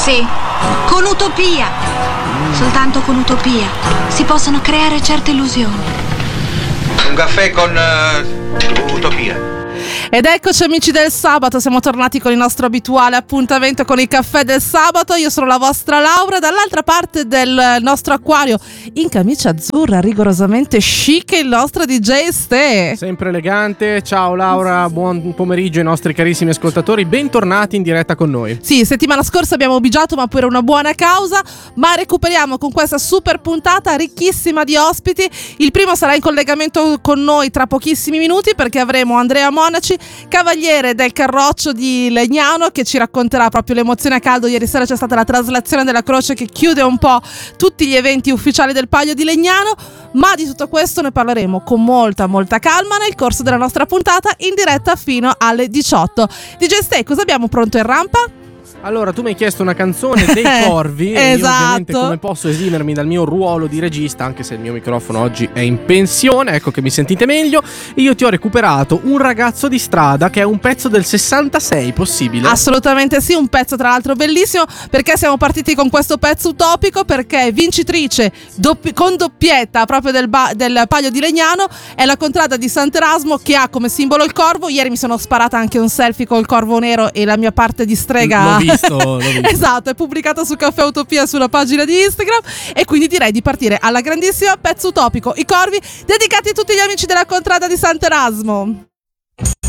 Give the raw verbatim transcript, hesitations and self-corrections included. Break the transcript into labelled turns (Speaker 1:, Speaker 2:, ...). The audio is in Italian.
Speaker 1: Sì, con Utopia. Soltanto con Utopia si possono creare certe illusioni.
Speaker 2: Un caffè con uh, Utopia.
Speaker 3: Ed eccoci amici del sabato, siamo tornati con il nostro abituale appuntamento con il caffè del sabato. Io sono la vostra Laura, dall'altra parte del nostro acquario in camicia azzurra, rigorosamente chic, il nostro D J Ste.
Speaker 4: Sempre elegante. Ciao Laura, buon pomeriggio ai nostri carissimi ascoltatori, bentornati in diretta con noi.
Speaker 3: Sì, settimana scorsa abbiamo bigiato ma per una buona causa, ma recuperiamo con questa super puntata ricchissima di ospiti. Il primo sarà in collegamento con noi tra pochissimi minuti perché avremo Andrea Monaci, cavaliere del Carroccio di Legnano, che ci racconterà proprio l'emozione a caldo. Ieri sera c'è stata la traslazione della croce che chiude un po' tutti gli eventi ufficiali del Palio di Legnano, ma di tutto questo ne parleremo con molta molta calma nel corso della nostra puntata in diretta fino alle diciotto. D J Ste, cosa abbiamo pronto in rampa?
Speaker 4: Allora, tu mi hai chiesto una canzone dei Corvi.
Speaker 3: Esatto.
Speaker 4: E io ovviamente come posso esimermi dal mio ruolo di regista, anche se il mio microfono oggi è in pensione, ecco che mi sentite meglio. Io ti ho recuperato Un ragazzo di strada, che è un pezzo del sessantasei, possibile?
Speaker 3: Assolutamente sì, un pezzo tra l'altro bellissimo, perché siamo partiti con questo pezzo utopico, perché vincitrice doppi- con doppietta proprio del, ba- del Palio di Legnano è la contrada di Sant'Erasmo, che ha come simbolo il corvo. Ieri mi sono sparata anche un selfie col corvo nero e la mia parte di strega.
Speaker 4: L'ho visto, l'ho visto.
Speaker 3: Esatto, è pubblicata su Caffè Utopia sulla pagina di Instagram, e quindi direi di partire alla grandissima pezzo utopico, I Corvi, dedicati a tutti gli amici della contrada di Sant'Erasmo.